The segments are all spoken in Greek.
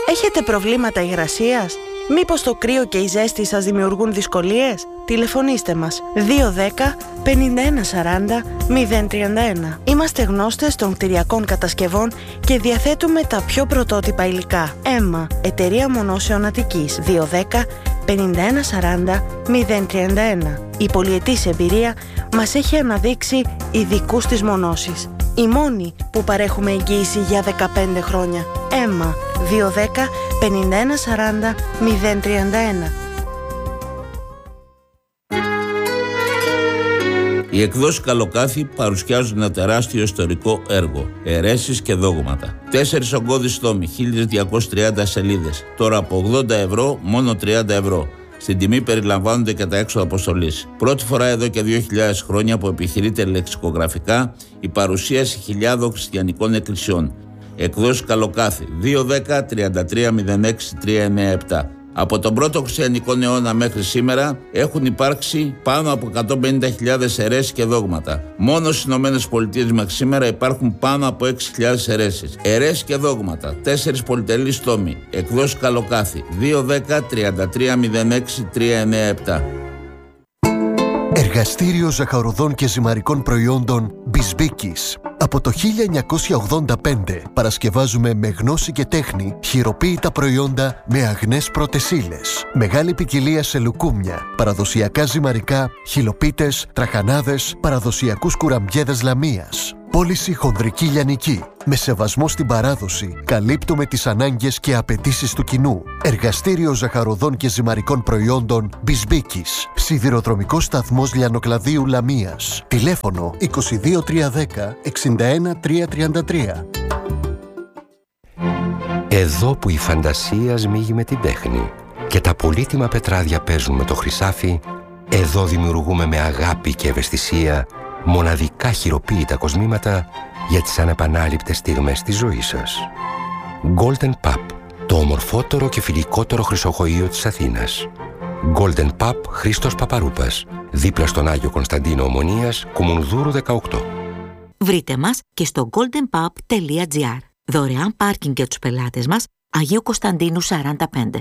Έχετε προβλήματα υγρασίας? Μήπως το κρύο και η ζέστη σας δημιουργούν δυσκολίες? Τηλεφωνήστε μας 210 51 40 031. Είμαστε γνώστες των κτηριακών κατασκευών και διαθέτουμε τα πιο πρωτότυπα υλικά. ΕΜΜΑ, Εταιρεία Μονώσεων Αττικής, 210 51 40 031. Η πολυετής εμπειρία μας έχει αναδείξει ειδικούς στις μονώσεις. Οι μόνοι που παρέχουμε εγγύηση για 15 χρόνια. ΕΜΜΑ, 210 51 40 031. Οι εκδόσεις Καλοκάθι παρουσιάζουν ένα τεράστιο ιστορικό έργο, αιρέσεις και δόγματα. 4 ογκώδεις τόμοι, 1230 σελίδες, τώρα από 80 ευρώ μόνο 30 ευρώ. Στην τιμή περιλαμβάνονται και τα έξοδα αποστολής. Πρώτη φορά εδώ και 2.000 χρόνια που επιχειρείται λεξικογραφικά η παρουσίαση χιλιάδων χριστιανικών εκκλησιών. Εκδόσεις Καλοκάθι, 210 33 06 397. Από τον πρώτο χριστιανικό αιώνα μέχρι σήμερα έχουν υπάρξει πάνω από 150.000 αιρέσεις και δόγματα. Μόνο στις ΗΠΑ μέχρι σήμερα υπάρχουν πάνω από 6.000 αιρέσεις. Αιρέσεις και δόγματα, 4 πολυτελείς τόμοι. Εκδόσεις Καλοκάθι, 210 33 06 397. Εργαστήριο ζαχαροδών και ζυμαρικών προϊόντων Μπισμπίκης. Από το 1985 παρασκευάζουμε με γνώση και τέχνη χειροποίητα προϊόντα με αγνές πρώτες ύλες. Μεγάλη ποικιλία σε λουκούμια, παραδοσιακά ζυμαρικά, χυλοπίτες, τραχανάδες, παραδοσιακούς κουραμπιέδες λαμίας. Πώληση χονδρική λιανική. Με σεβασμό στην παράδοση, καλύπτουμε τις ανάγκες και απαιτήσεις του κοινού. Εργαστήριο ζαχαροδών και ζυμαρικών προϊόντων Μπισμπίκης. Σιδηροδρομικός σταθμός Λιανοκλαδίου Λαμίας. Τηλέφωνο 22310 61 333. Εδώ που η φαντασία σμίγει με την τέχνη και τα πολύτιμα πετράδια παίζουν με το χρυσάφι, εδώ δημιουργούμε με αγάπη και ευαισθησία μοναδικά χειροποίητα κοσμήματα για τις ανεπανάληπτες στιγμές της ζωής σας. Golden Pub, το ομορφότερο και φιλικότερο χρυσοχοείο της Αθήνας. Golden Pub Χρήστος Παπαρούπας, δίπλα στον Άγιο Κωνσταντίνο Ομονίας, Κουμουνδούρου 18. Βρείτε μας και στο goldenpub.gr. Δωρεάν πάρκινγκ για τους πελάτες μας, Αγίου Κωνσταντίνου 45.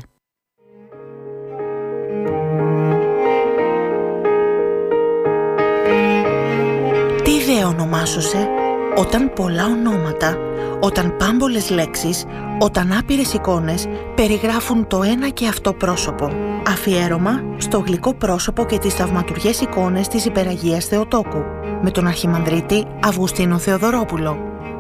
Τι ιδέα ονομάσωσε? Όταν πολλά ονόματα, όταν πάμπολες λέξεις, όταν άπειρες εικόνες περιγράφουν το ένα και αυτό πρόσωπο. Αφιέρωμα στο γλυκό πρόσωπο και τις θαυματουργές εικόνες της Υπεραγίας Θεοτόκου, με τον Αρχιμανδρίτη Αυγουστίνο Θεοδωρόπουλο.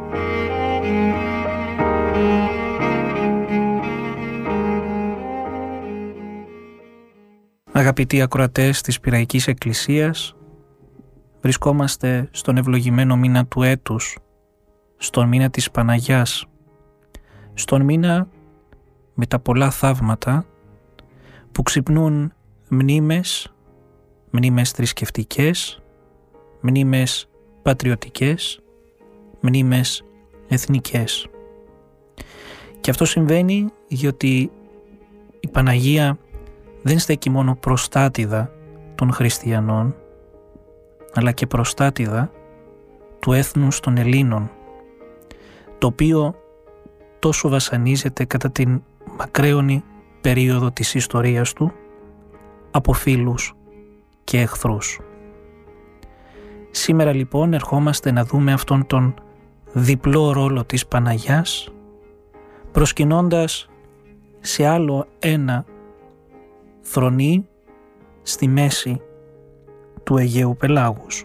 Αγαπητοί ακροατές της Πειραϊκής Εκκλησίας, βρισκόμαστε στον ευλογημένο μήνα του έτους, στον μήνα της Παναγιάς, στον μήνα με τα πολλά θαύματα που ξυπνούν μνήμες θρησκευτικές, μνήμες πατριωτικές, μνήμες εθνικές. Και αυτό συμβαίνει διότι η Παναγία δεν στέκει μόνο προστάτηδα των χριστιανών, αλλά και προστάτηδα του έθνους των Ελλήνων, το οποίο τόσο βασανίζεται κατά την μακραίωνη περίοδο της ιστορίας του από φίλους και εχθρούς. Σήμερα λοιπόν ερχόμαστε να δούμε αυτόν τον διπλό ρόλο της Παναγιάς, προσκυνώντας σε άλλο ένα θρονί στη μέση του Αιγαίου Πελάγους.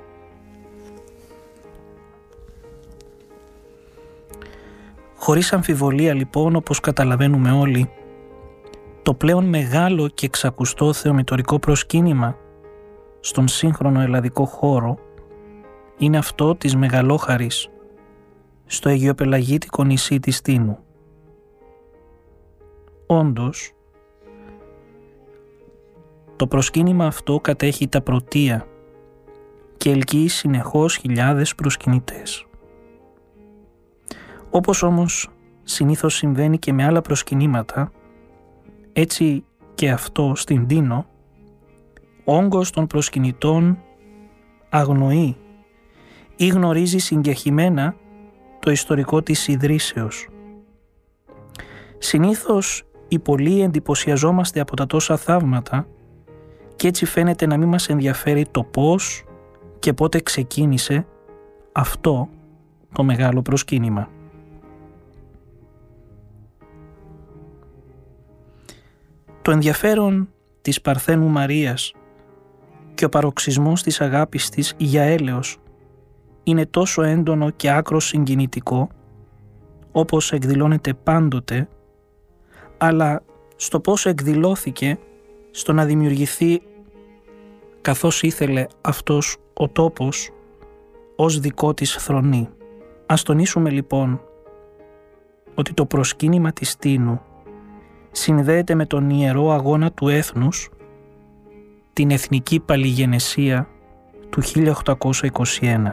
Χωρίς αμφιβολία λοιπόν, όπως καταλαβαίνουμε όλοι, το πλέον μεγάλο και εξακουστό θεομητορικό προσκύνημα στον σύγχρονο ελλαδικό χώρο είναι αυτό της Μεγαλόχαρης στο αιγαιοπελαγίτικο νησί της Τίνου. Όντως, το προσκύνημα αυτό κατέχει τα πρωτεία και ελκύει συνεχώς χιλιάδες προσκυνητές. Όπως όμως συνήθως συμβαίνει και με άλλα προσκυνήματα, έτσι και αυτό στην Τίνο, ο όγκος των προσκυνητών αγνοεί ή γνωρίζει συγκεχημένα το ιστορικό της ιδρύσεως. Συνήθως οι πολλοί εντυπωσιαζόμαστε από τα τόσα θαύματα και έτσι φαίνεται να μην μας ενδιαφέρει το πώς και πότε ξεκίνησε αυτό το μεγάλο προσκύνημα. Το ενδιαφέρον της Παρθένου Μαρίας και ο παροξισμός της αγάπης της για έλεος είναι τόσο έντονο και άκρος συγκινητικό, όπως εκδηλώνεται πάντοτε, αλλά στο πώς εκδηλώθηκε στο να δημιουργηθεί καθώς ήθελε αυτός ο τόπος ως δικό της θρονή. Ας τονίσουμε λοιπόν ότι το προσκύνημα της Τίνου συνδέεται με τον ιερό αγώνα του έθνους, την Εθνική Παλιγενεσία του 1821.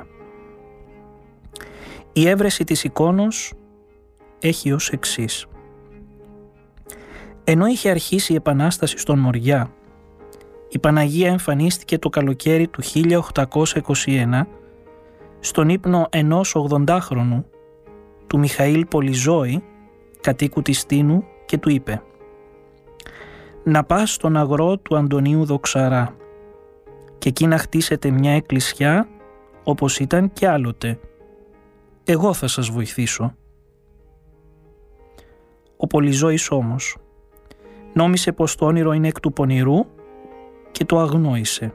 Η έβρεση της εικόνος έχει ως εξής. Ενώ είχε αρχίσει η Επανάσταση στον Μοριά, η Παναγία εμφανίστηκε το καλοκαίρι του 1821 στον ύπνο ενός 80χρονου, του Μιχαήλ Πολυζώη, κατοίκου της Τίνου, και του είπε «Να πας στον αγρό του Αντωνίου Δοξαρά και εκεί να χτίσετε μια εκκλησιά όπως ήταν κι άλλοτε. Εγώ θα σας βοηθήσω». Ο Πολυζώης όμως νόμισε πως το όνειρο είναι εκ του πονηρού και το αγνόησε.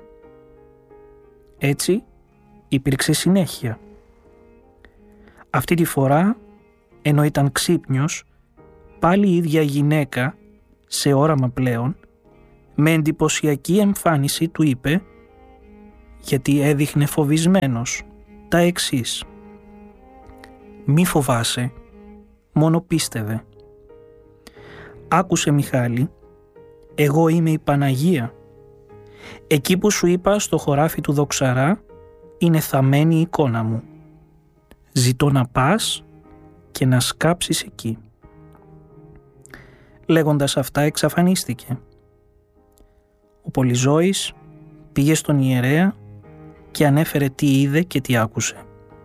Έτσι υπήρξε συνέχεια. Αυτή τη φορά, ενώ ήταν ξύπνιος, πάλι η ίδια γυναίκα, σε όραμα πλέον, με εντυπωσιακή εμφάνιση του είπε, γιατί έδειχνε φοβισμένος, τα εξής. «Μη φοβάσαι, μόνο πίστευε. Άκουσε Μιχάλη, εγώ είμαι η Παναγία. Εκεί που σου είπα στο χωράφι του Δοξαρά είναι θαμμένη η εικόνα μου. Ζητώ να πας και να σκάψεις εκεί». Λέγοντας αυτά εξαφανίστηκε. Ο Πολυζώης πήγε στον ιερέα και ανέφερε τι είδε και τι άκουσε.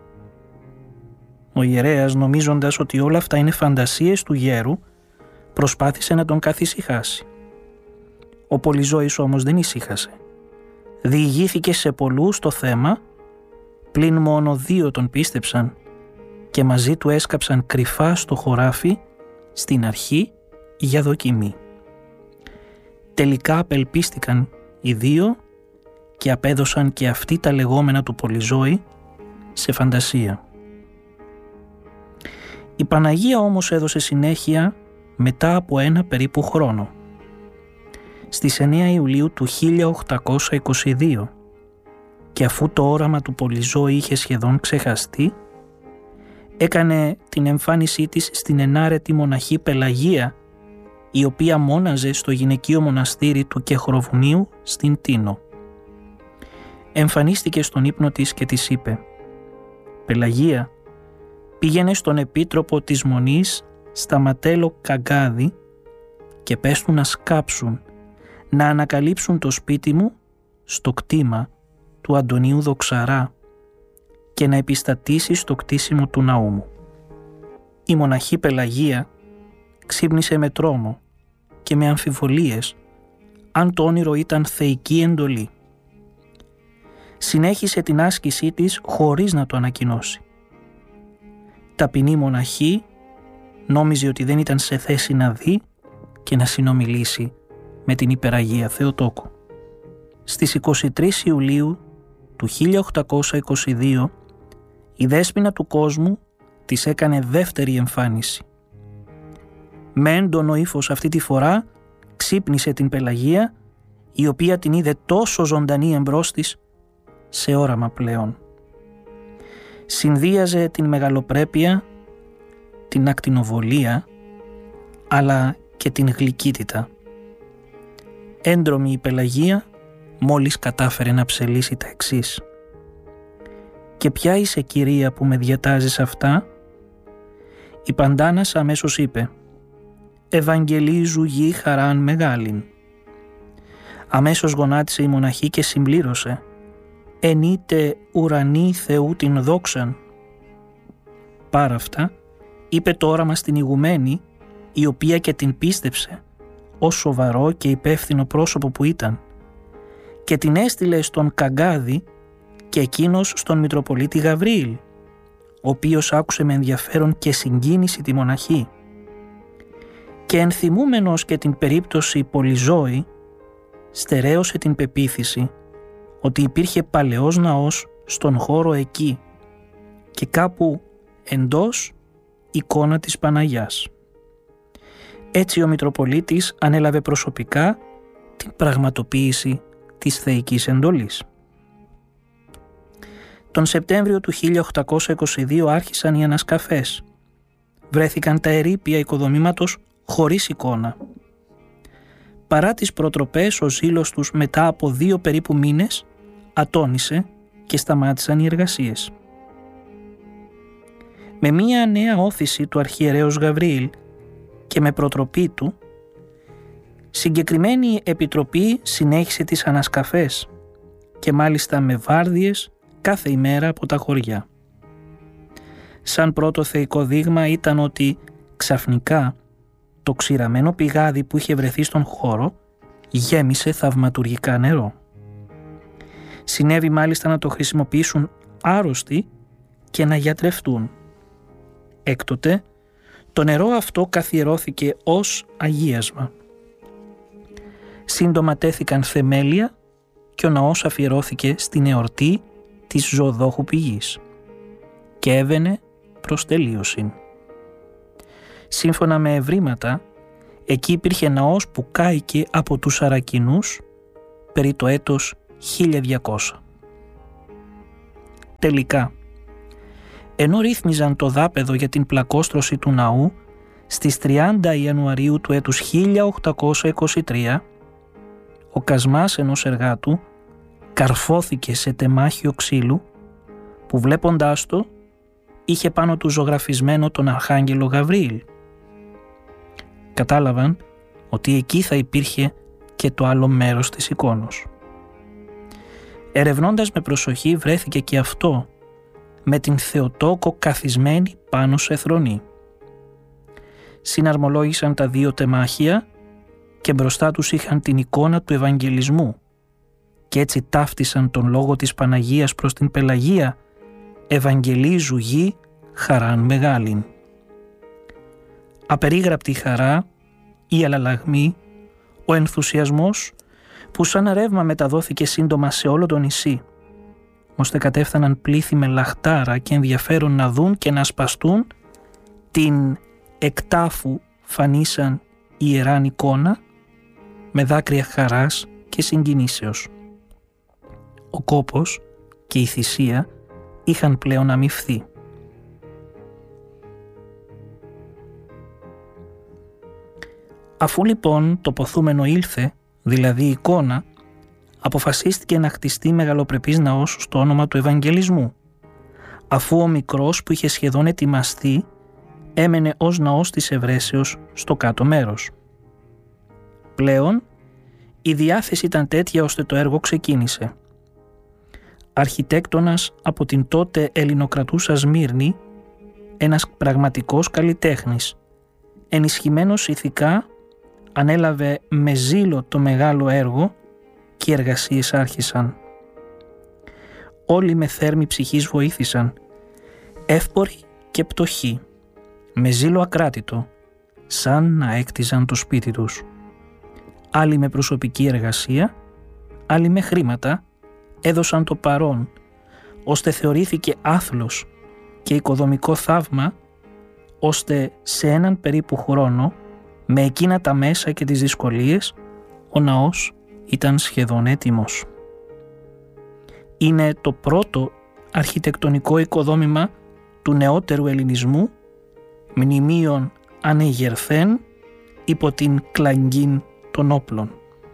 Ο ιερέας, νομίζοντας ότι όλα αυτά είναι φαντασίες του γέρου, προσπάθησε να τον καθησυχάσει. Ο Πολυζώης όμως δεν ησύχασε. Διηγήθηκε σε πολλούς το θέμα, πλην μόνο 2 τον πίστεψαν και μαζί του έσκαψαν κρυφά στο χωράφι στην αρχή για δοκιμή. Τελικά απελπίστηκαν οι 2 και απέδωσαν και αυτοί τα λεγόμενα του Πολυζώη σε φαντασία. Η Παναγία όμως έδωσε συνέχεια μετά από ένα περίπου χρόνο. Στις 9 Ιουλίου του 1822, και αφού το όραμα του Πολυζώη είχε σχεδόν ξεχαστεί, έκανε την εμφάνισή της στην ενάρετη μοναχή Πελαγία, η οποία μόναζε στο γυναικείο μοναστήρι του Κεχροβουνίου στην Τίνο. Εμφανίστηκε στον ύπνο της και της είπε «Πελαγία, πήγαινε στον επίτροπο της Μονής Σταματέλο Καγκάδη και πες του να σκάψουν, να ανακαλύψουν το σπίτι μου στο κτήμα του Αντωνίου Δοξαρά και να επιστατήσει στο κτίσιμο του ναού μου». Η μοναχή Πελαγία ξύπνησε με τρόμο και με αμφιβολίες αν το όνειρο ήταν θεϊκή εντολή. Συνέχισε την άσκησή της χωρίς να το ανακοινώσει. Ταπεινή μοναχή νόμιζε ότι δεν ήταν σε θέση να δει και να συνομιλήσει με την υπεραγία Θεοτόκο. Στις 23 Ιουλίου του 1822 η δέσποινα του κόσμου της έκανε δεύτερη εμφάνιση. Με έντονο ύφος αυτή τη φορά ξύπνησε την Πελαγία, η οποία την είδε τόσο ζωντανή εμπρός της σε όραμα πλέον. Συνδύαζε την μεγαλοπρέπεια, την ακτινοβολία, αλλά και την γλυκύτητα. Έντρομη η Πελαγία μόλις κατάφερε να ψελίσει τα εξής. «Και ποια είσαι, κυρία, που με διατάζεις αυτά?» Η Παντάνας αμέσως είπε «Ευαγγελίζου γη χαράν μεγάλην». Αμέσως γονάτισε η μοναχή και συμπλήρωσε «Ενείτε ουρανή Θεού την δόξαν». Πάρα αυτά είπε το όραμα στην ηγουμένη, η οποία και την πίστεψε ως σοβαρό και υπεύθυνο πρόσωπο που ήταν και την έστειλε στον Καγκάδη και εκείνος στον Μητροπολίτη Γαβρίλ, ο οποίος άκουσε με ενδιαφέρον και συγκίνηση τη μοναχή. Και ενθυμούμενος και την περίπτωση Πολυζώη, στερέωσε την πεποίθηση ότι υπήρχε παλαιός ναός στον χώρο εκεί και κάπου εντός εικόνα της Παναγιάς. Έτσι ο Μητροπολίτης ανέλαβε προσωπικά την πραγματοποίηση της θεϊκής εντολής. Τον Σεπτέμβριο του 1822 άρχισαν οι ανασκαφές. Βρέθηκαν τα ερείπια οικοδομήματος χωρίς εικόνα. Παρά τις προτροπές, ο ζήλος τους μετά από 2 περίπου μήνες ατώνησε και σταμάτησαν οι εργασίες. Με μία νέα όθηση του αρχιερέως Γαβρίλ και με προτροπή του, συγκεκριμένη επιτροπή συνέχισε τις ανασκαφές και μάλιστα με βάρδιες κάθε ημέρα από τα χωριά. Σαν πρώτο θεϊκό δείγμα ήταν ότι ξαφνικά το ξηραμένο πηγάδι που είχε βρεθεί στον χώρο γέμισε θαυματουργικά νερό. Συνέβη μάλιστα να το χρησιμοποιήσουν άρρωστοι και να γιατρευτούν. Έκτοτε το νερό αυτό καθιερώθηκε ως αγίασμα. Σύντομα τέθηκαν θεμέλια και ο ναός αφιερώθηκε στην εορτή της ζωοδόχου πηγής και έβαινε προς τελείωση. Σύμφωνα με ευρήματα, εκεί υπήρχε ναός που κάηκε από τους Αρακινούς περί το έτος 1200. Τελικά, ενώ ρύθμιζαν το δάπεδο για την πλακόστρωση του ναού στις 30 Ιανουαρίου του έτους 1823, ο κασμάς ενός εργάτου καρφώθηκε σε τεμάχιο ξύλου που βλέποντάς το είχε πάνω του ζωγραφισμένο τον Αρχάγγελο Γαβρίλ. Κατάλαβαν ότι εκεί θα υπήρχε και το άλλο μέρος της εικόνος. Ερευνώντας με προσοχή βρέθηκε και αυτό με την Θεοτόκο καθισμένη πάνω σε θρονή. Συναρμολόγησαν τα 2 τεμάχια και μπροστά τους είχαν την εικόνα του Ευαγγελισμού και έτσι ταύτισαν τον λόγο της Παναγίας προς την Πελαγία «Ευαγγελίζου γη χαράν μεγάλην». Απερίγραπτη χαρά, η αλλαλαγμή, ο ενθουσιασμός που σαν ρεύμα μεταδόθηκε σύντομα σε όλο το νησί, ώστε κατέφθαναν πλήθη με λαχτάρα και ενδιαφέρον να δουν και να σπαστούν την εκτάφου φανήσαν ιεράν εικόνα με δάκρυα χαράς και συγκινήσεως. Ο κόπος και η θυσία είχαν πλέον αμοιφθεί. Αφού λοιπόν το ποθούμενο ήλθε, δηλαδή η εικόνα, αποφασίστηκε να χτιστεί μεγαλοπρεπής ναός στο όνομα του Ευαγγελισμού, αφού ο μικρός που είχε σχεδόν ετοιμαστεί έμενε ως ναός της Ευρέσεως στο κάτω μέρος. Πλέον η διάθεση ήταν τέτοια ώστε το έργο ξεκίνησε. Αρχιτέκτονας από την τότε ελληνοκρατούσα Σμύρνη, ένας πραγματικός καλλιτέχνης, ενισχυμένος ηθικά, ανέλαβε με ζήλο το μεγάλο έργο και οι εργασίες άρχισαν. Όλοι με θέρμη ψυχής βοήθησαν, εύποροι και πτωχοί, με ζήλο ακράτητο, σαν να έκτιζαν το σπίτι τους. Άλλοι με προσωπική εργασία, άλλοι με χρήματα, έδωσαν το παρόν, ώστε θεωρήθηκε άθλος και οικοδομικό θαύμα, ώστε σε έναν περίπου χρόνο, με εκείνα τα μέσα και τις δυσκολίες, ο ναός ήταν σχεδόν έτοιμος. Είναι το πρώτο αρχιτεκτονικό οικοδόμημα του νεότερου ελληνισμού, μνημείων ανεγερθέν υπό την κλαγκίν των όπλων.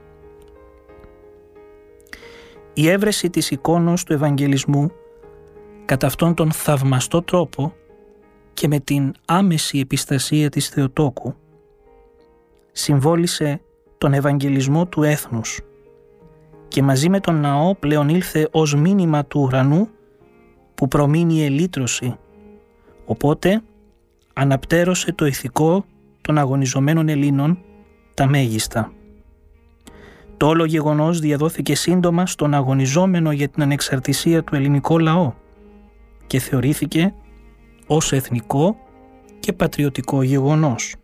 Η έβρεση της εικόνος του Ευαγγελισμού κατά αυτόν τον θαυμαστό τρόπο και με την άμεση επιστασία της Θεοτόκου συμβόλισε τον Ευαγγελισμό του έθνους και μαζί με τον ναό πλέον ήλθε ως μήνυμα του ουρανού που προμείνει ελύτρωση, οπότε αναπτέρωσε το ηθικό των αγωνιζομένων Ελλήνων τα μέγιστα. Το όλο γεγονός διαδόθηκε σύντομα στον αγωνιζόμενο για την ανεξαρτησία του ελληνικό λαό και θεωρήθηκε ως εθνικό και πατριωτικό γεγονός.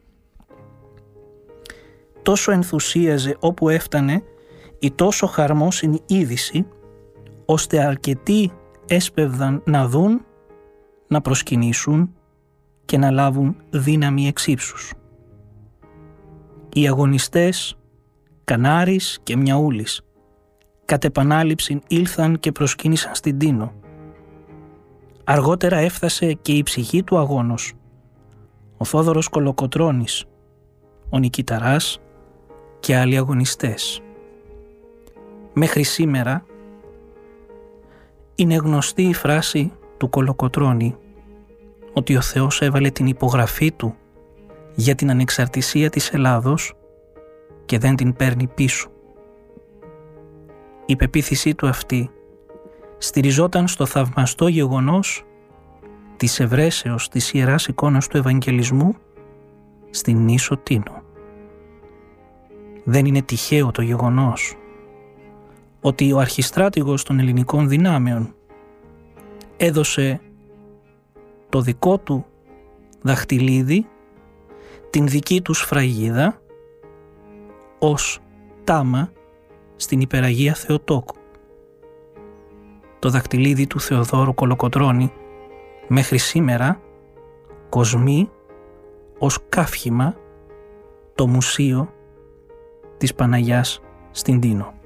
Τόσο ενθουσίαζε όπου έφτανε η τόσο χαρμόσυνη είδηση, ώστε αρκετοί έσπευδαν να δουν, να προσκυνήσουν και να λάβουν δύναμη εξύψους. Οι αγωνιστές Κανάρης και Μιαούλης κατ' επανάληψη ήλθαν και προσκύνησαν στην Τίνο. Αργότερα έφτασε και η ψυχή του αγώνος, ο Θόδωρος Κολοκοτρώνης, ο Νικηταράς και άλλοι αγωνιστές. Μέχρι σήμερα είναι γνωστή η φράση του Κολοκοτρώνη ότι ο Θεός έβαλε την υπογραφή του για την ανεξαρτησία της Ελλάδος και δεν την παίρνει πίσω. Η πεποίθησή του αυτή στηριζόταν στο θαυμαστό γεγονός της ευρέσεως της Ιεράς Εικόνας του Ευαγγελισμού στην νήσο Τίνο. Δεν είναι τυχαίο το γεγονός ότι ο αρχιστράτηγος των ελληνικών δυνάμεων έδωσε το δικό του δαχτυλίδι, την δική του σφραγίδα, ως τάμα στην Υπεραγία Θεοτόκου. Το δαχτυλίδι του Θεοδόρου Κολοκοτρώνη μέχρι σήμερα κοσμεί ως καύχημα το μουσείο της Παναγιάς στην Τίνο.